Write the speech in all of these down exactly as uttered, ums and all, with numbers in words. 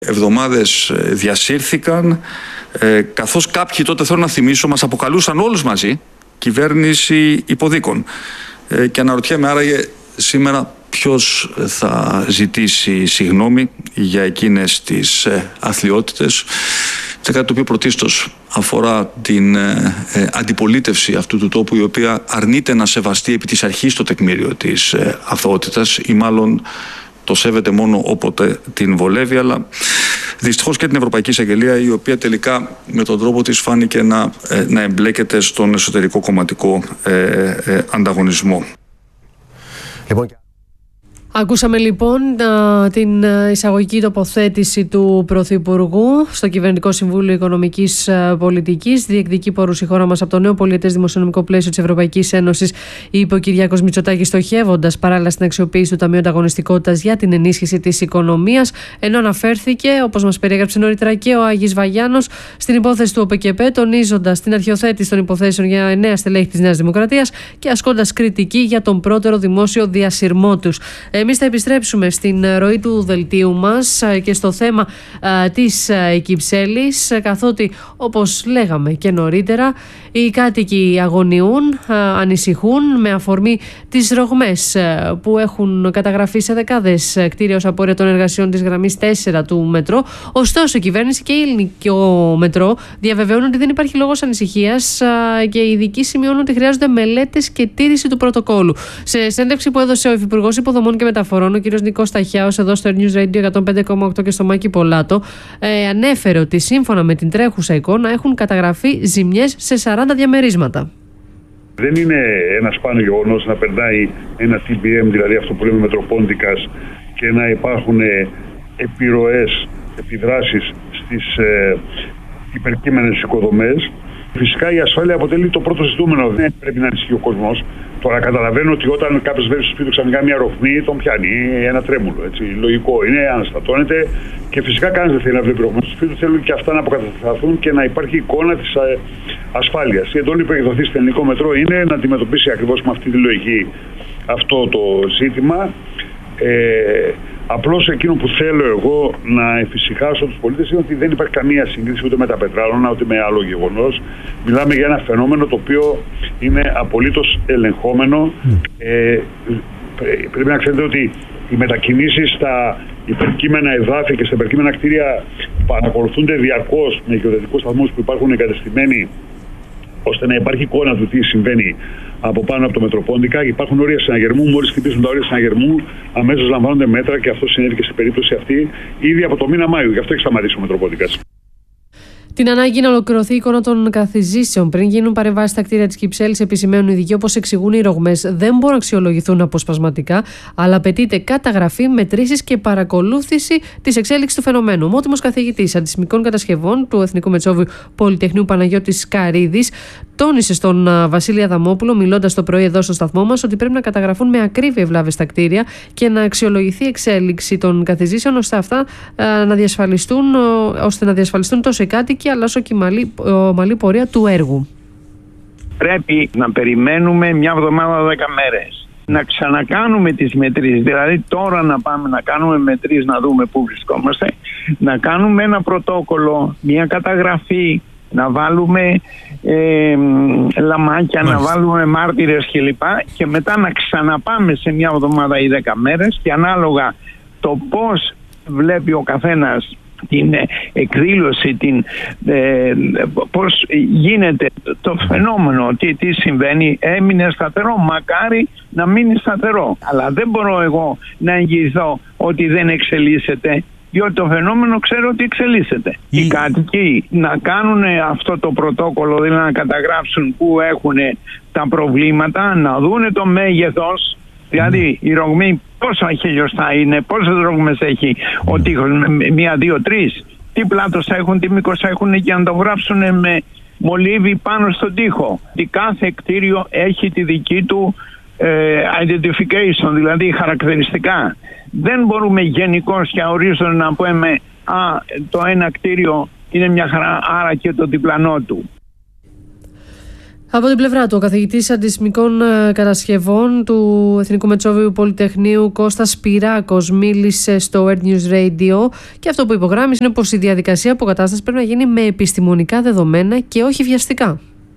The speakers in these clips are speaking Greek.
Εβδομάδες διασύρθηκαν, ε, καθώς κάποιοι τότε, θέλω να θυμίσω, μας αποκαλούσαν όλους μαζί κυβέρνηση υποδίκων. Ε, και αναρωτιέμαι άραγε σήμερα ποιος θα ζητήσει συγγνώμη για εκείνες τις ε, αθλιότητες. Και κάτι το οποίο πρωτίστως αφορά την ε, ε, αντιπολίτευση αυτού του τόπου, η οποία αρνείται να σεβαστεί επί της αρχής το τεκμήριο της ε, αθωότητας, ή μάλλον το σέβεται μόνο όποτε την βολεύει, αλλά δυστυχώς και την Ευρωπαϊκή Εισαγγελία, η οποία τελικά με τον τρόπο της φάνηκε να, ε, να εμπλέκεται στον εσωτερικό κομματικό ε, ε, ανταγωνισμό. Λοιπόν... Ακούσαμε λοιπόν την εισαγωγική τοποθέτηση του Πρωθυπουργού στο Κυβερνητικό Συμβούλιο Οικονομικής Πολιτικής. Διεκδικεί πόρους η χώρα μας από το νέο πολιετές δημοσιονομικό πλαίσιο της Ευρωπαϊκής Ένωσης, είπε ο Κυριάκος Μητσοτάκης, στοχεύοντας παράλληλα στην αξιοποίηση του Ταμείου Ανταγωνιστικότητας για την ενίσχυση της οικονομίας. Ενώ αναφέρθηκε, όπως μας περιέγραψε νωρίτερα και ο Άγης Βαγιάννος, στην υπόθεση του ΟΠΕΚΕΠΕ, τονίζοντας την αρχιοθέτηση των υποθέσεων για εννέα στελέχη της Νέας Δημοκρατίας και ασκώντας κριτική για τον πρώτερο δημόσιο διασυρμό τους. Εμείς θα επιστρέψουμε στην ροή του δελτίου μας και στο θέμα α, της α, Κυψέλης, καθότι, όπως λέγαμε και νωρίτερα, οι κάτοικοι αγωνιούν, α, ανησυχούν με αφορμή τις ρογμές α, που έχουν καταγραφεί σε δεκάδες κτίρια ως απόρρια των εργασιών της γραμμής τέσσερα του μετρό. Ωστόσο, η κυβέρνηση και η ελληνικό μετρό διαβεβαιώνουν ότι δεν υπάρχει λόγος ανησυχίας α, και οι ειδικοί σημειώνουν ότι χρειάζονται μελέτες και τήρηση του πρωτοκόλου. Σε συνέντευξη που έδωσε ο Υφυπουργός Υποδομών και Μεταφορών, ο κ. Νικός Ταχιάος, εδώ στο News Radio εκατόν πέντε κόμμα οκτώ και στο Μάκη Πολάτο, ε, ανέφερε ότι σύμφωνα με την τρέχουσα εικόνα έχουν καταγραφεί ζημιές σε σαράντα διαμερίσματα. Δεν είναι ένα σπάνιο γεγονός να περνάει ένα τι μπι εμ, δηλαδή αυτό που λέμε μετροπόντικας, και να υπάρχουν επιρροές, επιδράσεις στις ε, υπερκείμενες οικοδομές. Φυσικά η ασφάλεια αποτελεί το πρώτο ζητούμενο. Δεν πρέπει να ανησυχεί ο κόσμος. Τώρα καταλαβαίνω ότι όταν κάποιος βρίσκει στο σπίτι του ξαφνικά μια ρογμή, τον πιάνει ένα τρέμουλο. Έτσι. Λογικό είναι, αναστατώνεται, και φυσικά κανείς δεν θέλει να βλέπει ρογμές στο σπίτι του. Θέλουν και αυτά να αποκατασταθούν και να υπάρχει εικόνα της ασφάλειας. Η εντολή που έχει δοθεί στο ελληνικό μετρό είναι να αντιμετωπίσει ακριβώς με αυτή τη λογική αυτό το ζήτημα. Ε, Απλώς εκείνο που θέλω εγώ να εφησυχάσω τους πολίτες είναι ότι δεν υπάρχει καμία σύγκριση ούτε με τα πετράλωνα ούτε με άλλο γεγονός. Μιλάμε για ένα φαινόμενο το οποίο είναι απολύτως ελεγχόμενο. Ε, πρέπει να ξέρετε ότι οι μετακινήσεις στα υπερκείμενα εδάφη και στα υπερκείμενα κτίρια παρακολουθούνται διαρκώς με γεωδετικούς σταθμούς που υπάρχουν εγκατεστημένοι, ώστε να υπάρχει εικόνα του τι συμβαίνει από πάνω από το Μετροπόντικα. Υπάρχουν όρια συναγερμού. Μόλις χτυπήσουν τα όρια συναγερμού, αμέσως λαμβάνονται μέτρα, και αυτό συνέβη και στην περίπτωση αυτή ήδη από το μήνα Μάιο. Γι' αυτό έχει σταματήσει ο Μετροπόντικας. Την ανάγκη να ολοκληρωθεί η εικόνα των καθιζήσεων πριν γίνουν παρεμβάσεις στα κτίρια της Κυψέλης, επισημαίνουν οι ειδικοί, όπως εξηγούν, οι ρογμές δεν μπορούν να αξιολογηθούν αποσπασματικά, αλλά απαιτείται καταγραφή, μετρήσεις και παρακολούθηση της εξέλιξης του φαινομένου. Ο ομότιμος καθηγητής αντισημικών κατασκευών του Εθνικού Μετσόβιου Πολυτεχνείου Παναγιώτης Καρίδης τόνισε στον Βασίλη Αδαμόπουλο, μιλώντας το πρωί εδώ στο σταθμό μας, ότι πρέπει να καταγραφούν με ακρίβεια ευλάβες στα κτίρια και να αξιολογηθεί η εξέλιξη των καθιζήσεων, ώστε αυτά να διασφαλιστούν, ώστε να διασφαλιστούν τόσο οι κάτοικοι, αλλά όσο και η ομαλή, ομαλή πορεία του έργου. Πρέπει να περιμένουμε μια εβδομάδα, δέκα μέρες. Να ξανακάνουμε τις μετρήσεις, δηλαδή τώρα να πάμε να κάνουμε μετρήσεις, να δούμε πού βρισκόμαστε, να κάνουμε ένα πρωτόκολλο, μια καταγραφή, να βάλουμε ε, λαμάκια, Μάλιστα. να βάλουμε μάρτυρες κλπ. Και μετά να ξαναπάμε σε μια εβδομάδα ή δέκα μέρες, και ανάλογα το πώς βλέπει ο καθένας την εκδήλωση, την, ε, πώς γίνεται το φαινόμενο, τι, τι συμβαίνει, έμεινε σταθερό. Μακάρι να μείνει σταθερό. Αλλά δεν μπορώ εγώ να εγγυηθώ ότι δεν εξελίσσεται, διότι το φαινόμενο ξέρω ότι εξελίσσεται. Οι, Οι κάτοικοι να κάνουν αυτό το πρωτόκολλο, δηλαδή να καταγράψουν πού έχουν τα προβλήματα, να δούνε το μέγεθος. Δηλαδή η ρογμή πόσα χιλιοστά είναι, πόσες ρογμές έχει ο τοίχος, μία, δύο, τρεις, τι πλάτος έχουν, τι μήκος έχουν, και να το γράψουν με μολύβι πάνω στον τοίχο. Τι κάθε κτίριο έχει τη δική του ε, identification, δηλαδή χαρακτηριστικά. Δεν μπορούμε γενικώς και αορίστως να πούμε α, το ένα κτίριο είναι μια χαρά, άρα και το διπλανό του. Από την πλευρά του, ο καθηγητής αντισημικών κατασκευών του Εθνικού Μετσόβιου Πολυτεχνείου Κώστας Σπυράκος μίλησε στο Earth News Radio και αυτό που υπογράμμισε είναι πως η διαδικασία αποκατάστασης πρέπει να γίνει με επιστημονικά δεδομένα και όχι βιαστικά.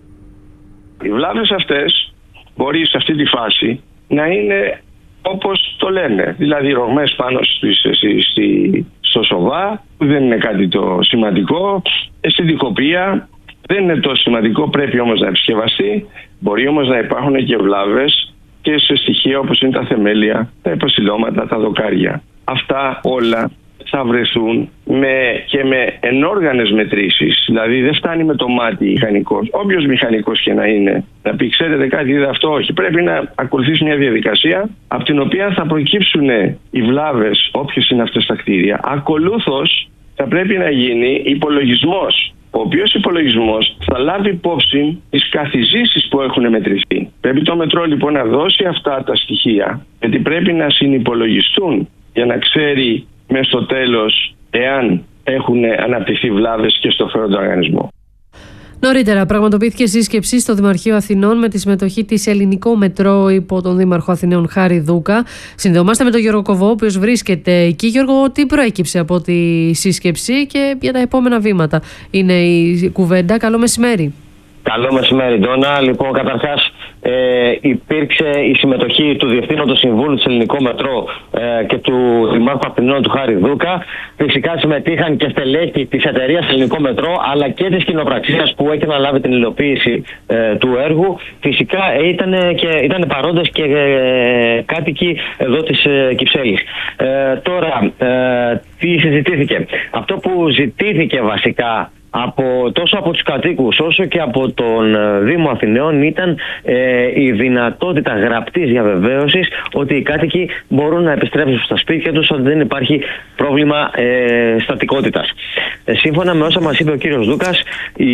Οι βλάβες αυτές μπορεί σε αυτή τη φάση να είναι όπως το λένε, δηλαδή ρογμές πάνω στη, στη, στη, στο σοβά, που δεν είναι κάτι το σημαντικό, στην διχοπία. Δεν είναι τόσο σημαντικό, πρέπει όμως να επισκευαστεί. Μπορεί όμως να υπάρχουν και βλάβες και σε στοιχεία όπως είναι τα θεμέλια, τα υποσυλλώματα, τα δοκάρια. Αυτά όλα θα βρεθούν με, και με ενόργανες μετρήσεις. Δηλαδή δεν φτάνει με το μάτι μηχανικός. Όποιος μηχανικός και να είναι, να πει ξέρετε κάτι, είδε αυτό, όχι. Πρέπει να ακολουθήσει μια διαδικασία από την οποία θα προκύψουν οι βλάβες, όποιες είναι αυτές τα κτίρια. Ακολούθως θα πρέπει να γίνει υπολογισμός, ο οποίος υπολογισμός θα λάβει υπόψη τις καθιζήσεις που έχουν μετρηθεί. Πρέπει το Μετρό λοιπόν να δώσει αυτά τα στοιχεία, γιατί πρέπει να συνυπολογιστούν για να ξέρει μες στο τέλος εάν έχουν αναπτυχθεί βλάβες και στο φέροντα οργανισμό. Νωρίτερα πραγματοποιήθηκε σύσκεψη στο Δημαρχείο Αθηνών με τη συμμετοχή της Ελληνικό Μετρό υπό τον Δήμαρχο Αθηναίων Χάρη Δούκα. Συνδεόμαστε με τον Γιώργο Κοβό, ο οποίος βρίσκεται εκεί. Γιώργο, τι προέκυψε από τη σύσκεψη και για τα επόμενα βήματα είναι η κουβέντα? Καλό μεσημέρι. Καλό μεσημέρι, Ντόνα. Λοιπόν, καταρχάς ε, υπήρξε η συμμετοχή του Διευθύνοντος Συμβούλου της Ελληνικό Μετρό ε, και του Δημάρχου Αθηνών του Χάρη Δούκα. Φυσικά συμμετείχαν και στελέχη της εταιρείας Ελληνικό Μετρό αλλά και της κοινοπραξίας που έχει αναλάβει την υλοποίηση ε, του έργου. Φυσικά ήταν, και, ήταν παρόντες και ε, κάτοικοι εδώ της ε, Κυψέλης. Ε, τώρα, ε, τι συζητήθηκε? Αυτό που ζητήθηκε βασικά από, τόσο από τους κατοίκους όσο και από τον Δήμο Αθηναίων ήταν ε, η δυνατότητα γραπτής διαβεβαίωσης ότι οι κάτοικοι μπορούν να επιστρέψουν στα σπίτια τους, ότι δεν υπάρχει πρόβλημα ε, στατικότητας. Ε, σύμφωνα με όσα μας είπε ο κύριος Δούκας, η,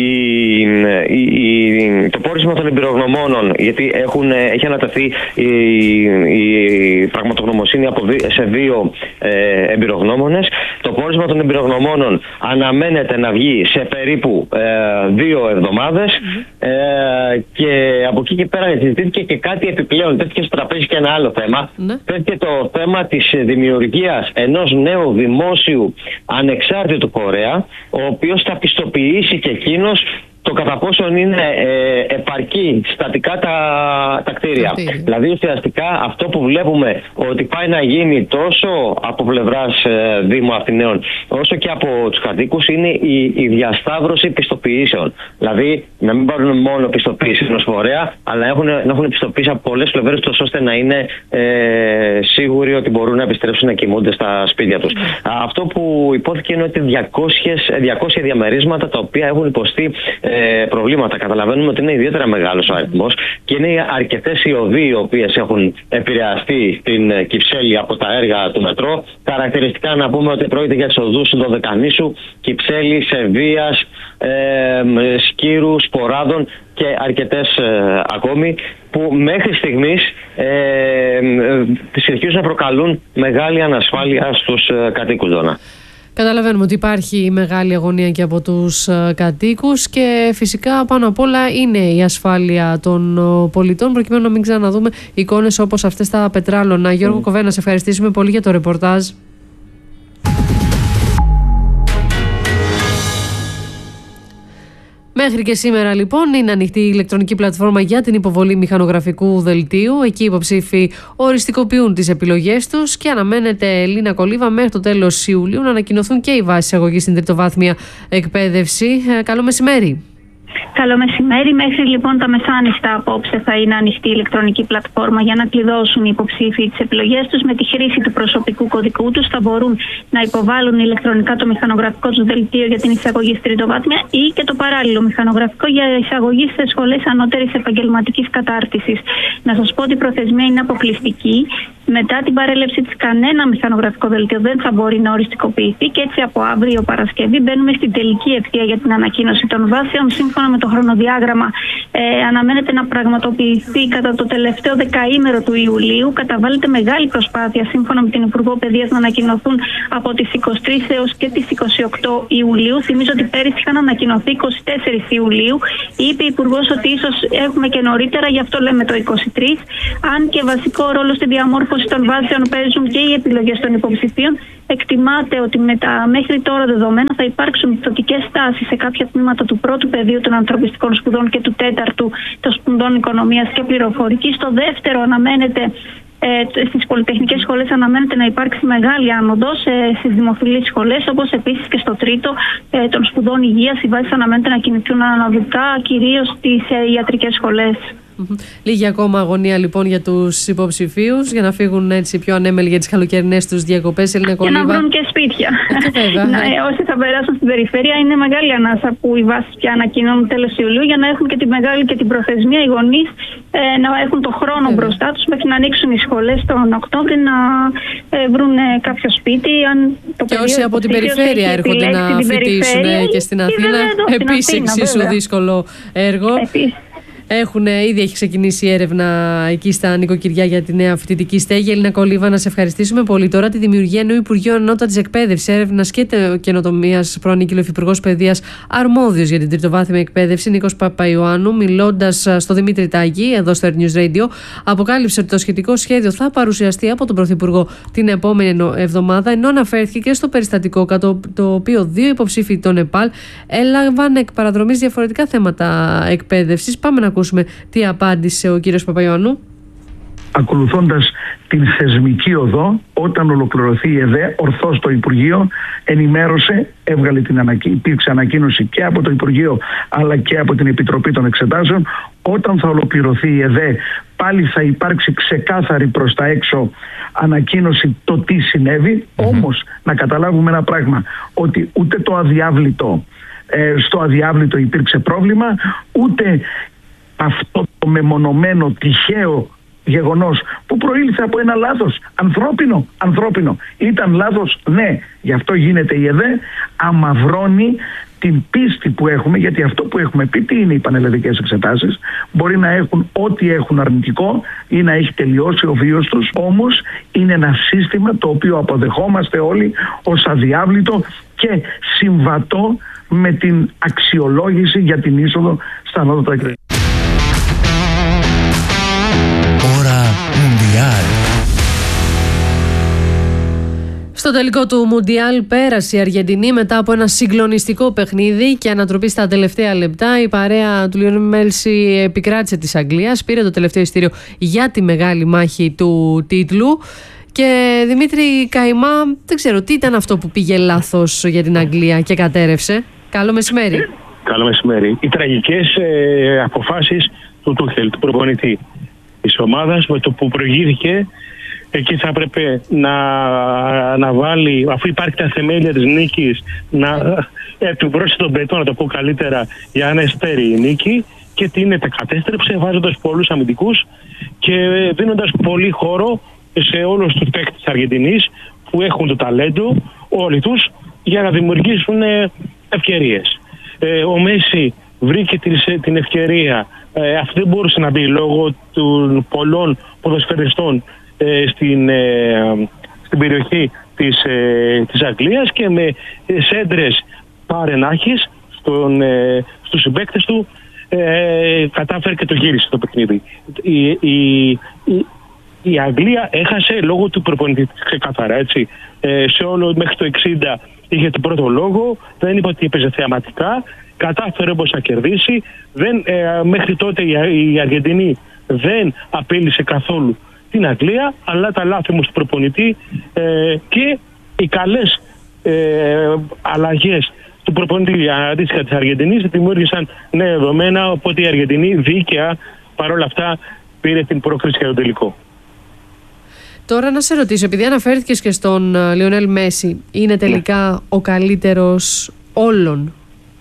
η, η, το πόρισμα των εμπειρογνωμόνων, γιατί έχουν, έχει ανατεθεί η, η πραγματογνωμοσύνη από, σε δύο ε, εμπειρογνώμονες, το πόρισμα των εμπειρογνωμόνων αναμένεται να βγει σε περίπου ε, δύο εβδομάδες mm-hmm. ε, και από εκεί και πέρα συζητήθηκε και κάτι επιπλέον. Τέθηκε στο τραπέζι και ένα άλλο θέμα. Mm-hmm. Τέθηκε το θέμα της δημιουργίας ενός νέου δημόσιου ανεξάρτητου φορέα, ο οποίος θα πιστοποιήσει και εκείνος το κατά πόσον είναι ε, επαρκή στατικά τα, τα κτίρια. Mm. Δηλαδή ουσιαστικά αυτό που βλέπουμε ότι πάει να γίνει τόσο από πλευράς ε, Δήμου Αθηναίων όσο και από τους κατοίκους είναι η, η διασταύρωση πιστοποιήσεων. Δηλαδή να μην πάρουν μόνο πιστοποίηση ενός φορέα, αλλά έχουν, να έχουν πιστοποίηση από πολλές πλευρές τόσο ώστε να είναι ε, σίγουροι ότι μπορούν να επιστρέψουν να κοιμούνται στα σπίτια τους. Mm. Αυτό που υπόθηκε είναι ότι διακόσια διαμερίσματα τα οποία έχουν υποστεί Ε, προβλήματα. Καταλαβαίνουμε ότι είναι ιδιαίτερα μεγάλος ο αριθμός και είναι αρκετές οι οδοί οι οποίες έχουν επηρεαστεί στην Κυψέλη από τα έργα του Μετρό. Χαρακτηριστικά να πούμε ότι πρόκειται για τις οδούς του Δωδεκανήσου, Κυψέλη, Σεβίας, ε, Σκύρου, Σποράδων και αρκετές ε, ακόμη που μέχρι στιγμής ε, ε, συνεχίζουν να προκαλούν μεγάλη ανασφάλεια στους ε, κατοίκους, Δώνα. Καταλαβαίνουμε ότι υπάρχει μεγάλη αγωνία και από τους κατοίκους και φυσικά πάνω απ' όλα είναι η ασφάλεια των πολιτών, προκειμένου να μην ξαναδούμε εικόνες όπως αυτές τα πετράλωνα. Γιώργο mm. Κοβέ, να σε ευχαριστήσουμε πολύ για το ρεπορτάζ. Μέχρι και σήμερα λοιπόν είναι ανοιχτή η ηλεκτρονική πλατφόρμα για την υποβολή μηχανογραφικού δελτίου. Εκεί οι υποψήφοι οριστικοποιούν τις επιλογές τους και αναμένεται, Ελίνα Κολίβα, μέχρι το τέλος Ιουλίου να ανακοινωθούν και οι βάσεις αγωγής στην τριτοβάθμια εκπαίδευση. Ε, καλό μεσημέρι. Καλό μεσημέρι. Μέχρι λοιπόν τα μεσάνυχτα απόψε θα είναι ανοιχτή η ηλεκτρονική πλατφόρμα για να κλειδώσουν οι υποψήφοι τις επιλογές τους. Με τη χρήση του προσωπικού κωδικού τους θα μπορούν να υποβάλουν ηλεκτρονικά το μηχανογραφικό τους δελτίο για την εισαγωγή στην τριτοβάθμια ή και το παράλληλο μηχανογραφικό για εισαγωγή σε σχολές ανώτερης επαγγελματικής κατάρτισης. Να σας πω ότι η προθεσμία είναι αποκλειστική. Μετά την παρέλευση της, κανένα μηχανογραφικό δελτίο δεν θα μπορεί να οριστικοποιηθεί και έτσι από αύριο Παρασκευή μπαίνουμε στην τελική ευθεία για την ανακοίνωση των βάσεων σύμφωνα σύμφωνα με το χρονοδιάγραμμα ε, αναμένεται να πραγματοποιηθεί κατά το τελευταίο δεκαήμερο του Ιουλίου. Καταβάλλεται μεγάλη προσπάθεια σύμφωνα με την Υπουργό Παιδείας να ανακοινωθούν από τις είκοσι τρεις έως και τις είκοσι οκτώ Ιουλίου. Θυμίζω ότι πέρυσι είχαν ανακοινωθεί είκοσι τέσσερις Ιουλίου. Είπε η Υπουργός ότι ίσως έχουμε και νωρίτερα, γι' αυτό λέμε το είκοσι τρεις. Αν και βασικό ρόλο στη διαμόρφωση των βάσεων παίζουν και οι επιλογές των υποψηφίων, εκτιμάται ότι με τα μέχρι τώρα δεδομένα θα υπάρξουν πτωτικές τάσεις σε κάποια τμήματα του πρώτου πεδίου των ανθρωπιστικών σπουδών και του τέταρτου των σπουδών οικονομίας και πληροφορικής. Στο δεύτερο αναμένεται Ε, στις πολυτεχνικές σχολές αναμένεται να υπάρξει μεγάλη άνοδος, ε, στις δημοφιλείς σχολές, όπως επίσης και στο τρίτο ε, των σπουδών υγείας. Οι βάσεις αναμένεται να κινηθούν αναδικά, κυρίως στις ε, ιατρικές σχολές. Λίγη ακόμα αγωνία λοιπόν για τους υποψηφίους για να φύγουν έτσι πιο ανέμελοι για τις καλοκαιρινές τους διακοπές. Για να βρουν και σπίτια. Και βέβαια, να, ε, όσοι θα περάσουν στην περιφέρεια, είναι μεγάλη ανάσα που οι βάσεις πια ανακοινώνουν τέλος Ιουλίου για να έχουν και τη μεγάλη και την προθεσμία οι γονείς ε, να έχουν το χρόνο βέβαια. μπροστά τους μέχρι να ανοίξουν οι σχολές τον Οκτώβρη να ε, βρουν κάποιο σπίτι. Αν το και όσοι από την περιφέρεια έρχονται να φοιτήσουν και στην Αθήνα, επίσης εξίσου δύσκολο έργο. Επίσης. Έχουν, ήδη έχει ξεκινήσει η έρευνα εκεί στα νοικοκυριά για τη νέα φοιτητική στέγη. Έλληνα Κολίβα, να σε ευχαριστήσουμε πολύ. Τώρα τη δημιουργία νέου Υπουργείου Ανώτατης Εκπαίδευσης, Έρευνας και Καινοτομίας, προανήγγειλε ο Υφυπουργός Παιδείας αρμόδιος για την τριτοβάθμια εκπαίδευση, Νίκος Παπαϊωάννου, μιλώντας στο Δημήτρη Τάκη, εδώ στο Air News Radio, αποκάλυψε ότι το σχετικό σχέδιο θα παρουσιαστεί από τον Πρωθυπουργό την επόμενη εβδομάδα, ενώ αναφέρθηκε και στο περιστατικό κατά το οποίο δύο υποψήφοι των ΕΠΑΛ έλαβαν εκ παραδρομής διαφορετικά θέματα εκπαίδευσης. Πάμε να ακούσουμε τι απάντησε ο κύριος Παπαϊωάννου. Ακολουθώντας την θεσμική οδό, όταν ολοκληρωθεί η ΕΔΕ, ορθώς το Υπουργείο ενημέρωσε, έβγαλε την ανακοίνωση, υπήρξε ανακοίνωση και από το Υπουργείο αλλά και από την Επιτροπή των Εξετάσεων. Όταν θα ολοκληρωθεί η ΕΔΕ, πάλι θα υπάρξει ξεκάθαρη προς τα έξω ανακοίνωση το τι συνέβη. Mm-hmm. Όμως να καταλάβουμε ένα πράγμα, ότι ούτε το αδιάβλητο, ε, στο αδιάβλητο υπήρξε πρόβλημα, ούτε αυτό το μεμονωμένο τυχαίο γεγονός που προήλθε από ένα λάθος ανθρώπινο, ανθρώπινο. Ήταν λάθος, ναι, γι' αυτό γίνεται η ΕΔΕ, αμαυρώνει την πίστη που έχουμε, γιατί αυτό που έχουμε πει, τι είναι οι πανελλαδικές εξετάσεις, μπορεί να έχουν ό,τι έχουν αρνητικό ή να έχει τελειώσει ο βίος τους, όμως είναι ένα σύστημα το οποίο αποδεχόμαστε όλοι ως αδιάβλητο και συμβατό με την αξιολόγηση για την είσοδο στα ανώτατα εκπαιδευτικά. Ώρα Μουντιάλ. Στο τελικό του Μουντιάλ πέρασε η Αργεντινή μετά από ένα συγκλονιστικό παιχνίδι και ανατροπή στα τελευταία λεπτά. Η παρέα του Λιονέλ Μέση επικράτησε της Αγγλίας, πήρε το τελευταίο ειστήριο για τη μεγάλη μάχη του τίτλου. Και Δημήτρη Καϊμά, δεν ξέρω τι ήταν αυτό που πήγε λάθος για την Αγγλία και κατέρευσε. Καλό μεσημέρι. Καλό μεσημέρι. Οι τραγικές ε, αποφάσεις του Τούχελ, του προπονητή της ομάδας, με το που προηγήθηκε, εκεί θα έπρεπε να, να βάλει, αφού υπάρχει τα θεμέλια της νίκης, να ε, του βρώσει τον πετό, να το πω καλύτερα, για να εστέρει η νίκη, και την κατέστρεψε βάζοντας πολλούς αμυντικούς και δίνοντας πολύ χώρο σε όλους τους παίκτες της Αργεντινής που έχουν το ταλέντο, όλοι τους, για να δημιουργήσουν ευκαιρίες. Ε, ο Μέση βρήκε την ευκαιρία, ε, αυτή δεν μπορούσε να μπει λόγω των πολλών ποδοσφαιριστών ε, στην, ε, στην περιοχή της, ε, της Αγγλίας, και με σέντρες παρενάχης στον, ε, στους συμπαίκτες του ε, κατάφερε και το γύρισε το παιχνίδι. Η, η, η, η Αγγλία έχασε λόγω του προπονητή, ξεκάθαρα, έτσι. Ε, σε όλο μέχρι το εξήντα είχε τον πρώτο λόγο, δεν είπα ότι έπαιζε θεαματικά, κατάφερε όπως να κερδίσει. Δεν, ε, μέχρι τότε η, η Αργεντινή δεν απείλησε καθόλου την Αγγλία, αλλά τα λάθη μου του προπονητή ε, και οι καλές ε, αλλαγές του προπονητή αντίστοιχα της Αργεντινής δημιούργησαν νέα δεδομένα, οπότε η Αργεντινή δίκαια παρόλα αυτά πήρε την πρόκριση για το τελικό. Τώρα να σε ρωτήσω, επειδή αναφέρθηκες και στον Λιονέλ Μέση, είναι τελικά ναι. ο καλύτερος όλων?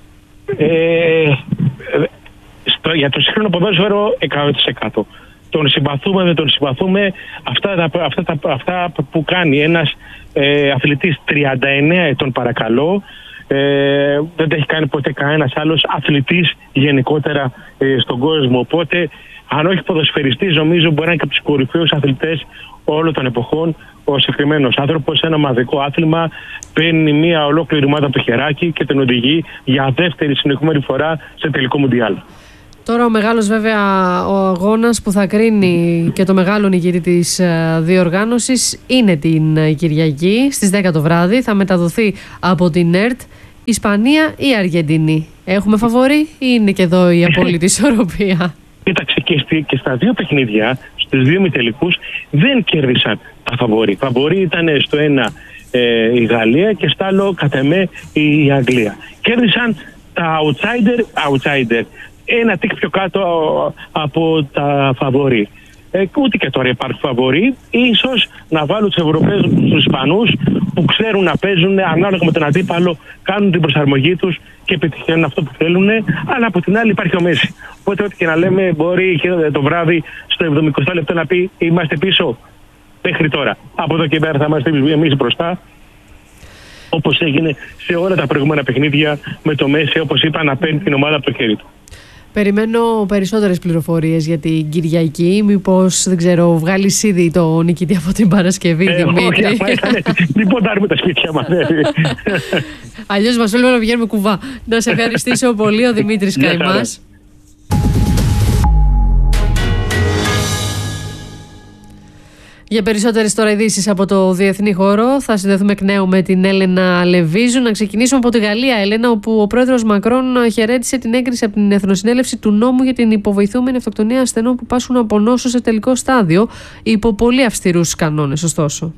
Ε, στο, για το σύγχρονο ποδόσφαιρο εκατό τοις εκατό. Τον συμπαθούμε, δεν τον συμπαθούμε. Αυτά, αυτά, αυτά, αυτά που κάνει ένας ε, αθλητής τριάντα εννέα ετών, παρακαλώ, Ε, δεν τα έχει κάνει ποτέ κανένας άλλος αθλητής γενικότερα ε, στον κόσμο. Οπότε, αν όχι ποδοσφαιριστής, νομίζω μπορεί να είναι και από τους κορυφαίους αθλητές όλων των εποχών. Ο συγκεκριμένος άνθρωπος σε ένα ομαδικό άθλημα παίρνει μια ολόκληρη ομάδα από το χεράκι και τον οδηγεί για δεύτερη συνεχόμενη φορά σε τελικό μουντιάλ. Τώρα ο μεγάλος βέβαια ο αγώνας που θα κρίνει και το μεγάλο νικητή της διοργάνωσης είναι την Κυριακή στις δέκα το βράδυ. Θα μεταδοθεί από την ΕΡΤ. Ισπανία ή Αργεντινή? Έχουμε φαβορί ή είναι και εδώ η απόλυτη ισορροπία? Κοίταξε, και, στη, και στα δύο παιχνίδια, στους δύο μητελικούς, δεν κέρδισαν τα φαβορί. Φαβορί ήταν στο ένα ε, η Γαλλία και στο άλλο κατά εμέ η Αγγλία. Κέρδισαν τα outsider, outsider. Ένα τικ πιο κάτω από τα φαβορί. Ε, ούτε και τώρα υπάρχουν φαβορί. Ίσως να βάλουν τους Ευρωπαίους, τους Ισπανούς που ξέρουν να παίζουν ανάλογα με τον αντίπαλο, κάνουν την προσαρμογή τους και πετυχαίνουν αυτό που θέλουν. Αλλά από την άλλη υπάρχει ο Μέση. Οπότε, ό,τι και να λέμε, μπορεί και το βράδυ στο εβδομηκοστό λεπτό να πει: είμαστε πίσω μέχρι τώρα. Από εδώ και πέρα θα είμαστε εμείς μπροστά. Όπως έγινε σε όλα τα προηγούμενα παιχνίδια με το Μέση, όπως είπα, να παίρνει την ομάδα από το χέρι του. Περιμένω περισσότερες πληροφορίες για την Κυριακή. Μήπως, δεν ξέρω, βγάλεις ήδη το νικητή από την Παρασκευή, ε, Δημήτρη? Μην ποντάρουμε τα σπίτια μας. Αλλιώς μας θέλουμε να βγαίνουμε κουβά. Να σε ευχαριστήσω πολύ, ο Δημήτρης Καϊμάς. Για περισσότερες τώρα ειδήσεις από το διεθνή χώρο θα συνδεθούμε εκ νέου με την Έλενα Λεβίζου. Να ξεκινήσουμε από τη Γαλλία, Έλενα, όπου ο πρόεδρος Μακρόν χαιρέτησε την έγκριση από την Εθνοσυνέλευση του νόμου για την υποβοηθούμενη αυτοκτονία ασθενών που πάσχουν από νόσο σε τελικό στάδιο, υπό πολύ αυστηρούς κανόνες, ωστόσο.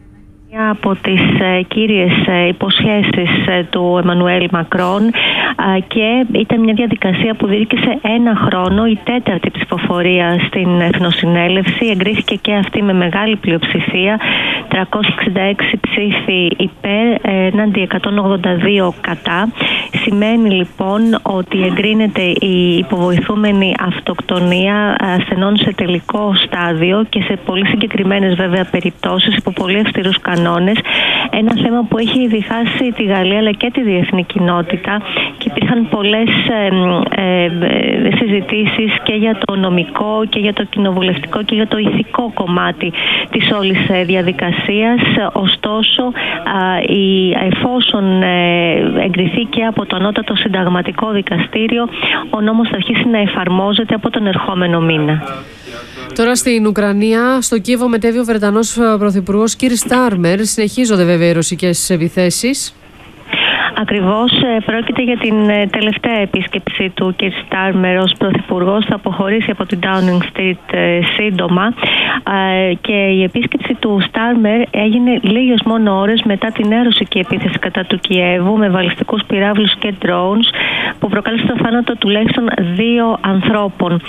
Μια από τις ε, κύριες ε, υποσχέσεις ε, του Εμμανουέλ Μακρόν ε, και ήταν μια διαδικασία που διήρκησε ένα χρόνο. Η τέταρτη ψηφοφορία στην Εθνοσυνέλευση εγκρίθηκε και αυτή με μεγάλη πλειοψηφία, τριακόσιοι εξήντα έξι ψήφοι υπέρ έναντι εκατόν ογδόντα δύο κατά. Σημαίνει λοιπόν ότι εγκρίνεται η υποβοηθούμενη αυτοκτονία ασθενών σε τελικό στάδιο και σε πολύ συγκεκριμένες βέβαια περιπτώσεις υπό πολύ αυστηρούς κανόνες. Ένα θέμα που έχει διχάσει τη Γαλλία αλλά και τη διεθνή κοινότητα και υπήρχαν πολλές ε, ε, συζητήσεις και για το νομικό και για το κοινοβουλευτικό και για το ηθικό κομμάτι της όλης διαδικασίας. Ωστόσο, ε, η, εφόσον ε, εγκριθεί και από το Ανώτατο Συνταγματικό Δικαστήριο, ο νόμος θα αρχίσει να εφαρμόζεται από τον ερχόμενο μήνα. Τώρα στην Ουκρανία, στο Κίεβο μετέβη ο Βρετανός Πρωθυπουργός Κίρ Στάρμερ. Συνεχίζονται βέβαια οι ρωσικές επιθέσεις. Ακριβώς, πρόκειται για την τελευταία επίσκεψη του κ. Στάρμερ ως πρωθυπουργός. Θα αποχωρήσει από την Downing Street σύντομα και η επίσκεψη του Στάρμερ έγινε λίγες μόνο ώρες μετά την έρωσικη επίθεση κατά του Κιέβου με βαλιστικούς πυράβλους και drones που προκάλεσε το θάνατο τουλάχιστον δύο ανθρώπων.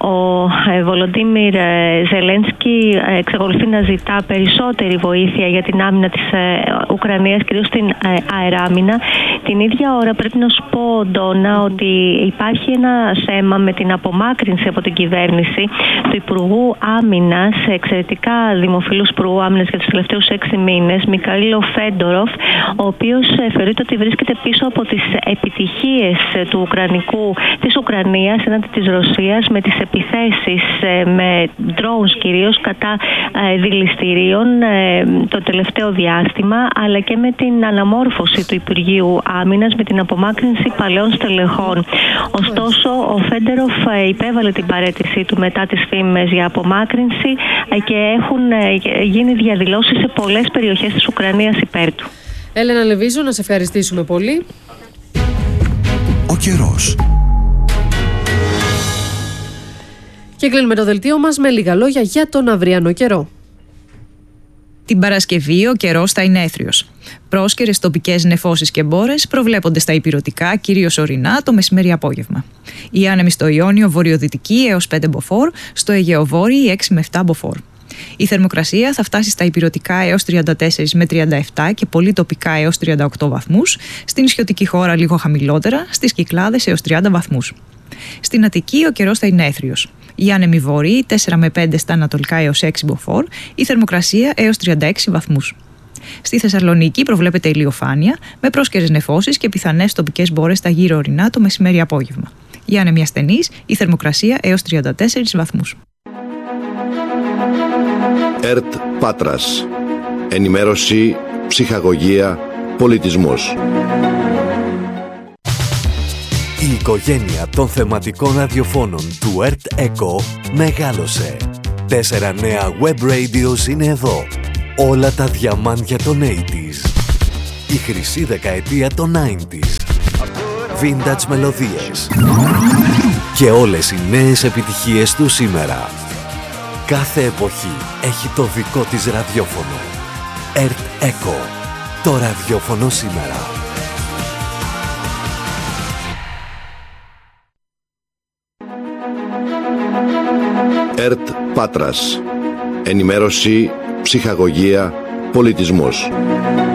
Ο Βολοντίμιρ Ζελένσκι εξακολουθεί να ζητά περισσότερη βοήθεια για την άμυνα της Ουκρανίας, κυρίως στην αεράμυνα. Την ίδια ώρα πρέπει να σου πω, Ντόνα, ότι υπάρχει ένα θέμα με την απομάκρυνση από την κυβέρνηση του Υπουργού Άμυνας, εξαιρετικά δημοφιλούς Υπουργού Άμυνας για τους τελευταίους έξι μήνες, Μικαήλο Φέντοροφ, ο οποίος θεωρείται ότι βρίσκεται πίσω από τις επιτυχίες του Ουκρανικού, της Ουκρανίας έναντι της Ρωσίας με τις επιθέσεις με drones κυρίως κατά δηληστηρίων το τελευταίο διάστημα, αλλά και με την αναμόρφωση του Υπουργείου Άμυνας με την απομάκρυνση παλαιών στελεχών. Ωστόσο, ο Φέντεροφ υπέβαλε την παραίτησή του μετά τις φήμες για απομάκρυνση και έχουν γίνει διαδηλώσεις σε πολλές περιοχές της Ουκρανίας υπέρ του. Έλενα Λεβίζου, να σε ευχαριστήσουμε πολύ. Ο καιρός. Και κλείνουμε το δελτίο μας με λίγα λόγια για τον αυριανό καιρό. Την Παρασκευή ο καιρός θα είναι έθριος. Πρόσκαιρες τοπικές νεφώσεις και μπόρες προβλέπονται στα ηπειρωτικά, κυρίως ορεινά, το μεσημέρι-απόγευμα. Οι άνεμοι στο Ιόνιο βορειοδυτική έως πέντε μποφόρ, στο Αιγαιοβόρειο έξι με επτά μποφόρ. Η θερμοκρασία θα φτάσει στα ηπειρωτικά έως τριάντα τέσσερα με τριάντα επτά και πολύ τοπικά έως τριάντα οκτώ βαθμούς, στην νησιωτική χώρα λίγο χαμηλότερα, στις Κυκλάδες έως τριάντα βαθμούς. Στην Αττική ο καιρός θα είναι έθριος. Οι άνεμοι βορείοι τέσσερα με πέντε στα ανατολικά έως έξι μποφόρ, η θερμοκρασία έως τριάντα έξι βαθμούς. Στη Θεσσαλονίκη προβλέπεται ηλιοφάνεια με πρόσκαιρες νεφώσεις και πιθανές τοπικές μπόρες στα γύρω ορεινά το μεσημέρι-απόγευμα. Για ανεμία στενής, η θερμοκρασία έως τριάντα τέσσερις βαθμούς. ΕΡΤ Πάτρας. Ενημέρωση, ψυχαγωγία, πολιτισμός. Η οικογένεια των θεματικών ραδιοφώνων του ΕΡΤ ΕΚΟ μεγάλωσε. Τέσσερα νέα web radios είναι εδώ. Όλα τα διαμάντια των ογδόντα. Η χρυσή δεκαετία των ενενήντα. Vintage μελωδίες. Και όλες οι νέες επιτυχίες του σήμερα. Κάθε εποχή έχει το δικό της ραδιόφωνο. ΕΡΤ ΕΚΟ. Το ραδιόφωνο σήμερα. ΕΡΤ Πάτρας. Ενημέρωση, ψυχαγωγία, πολιτισμός.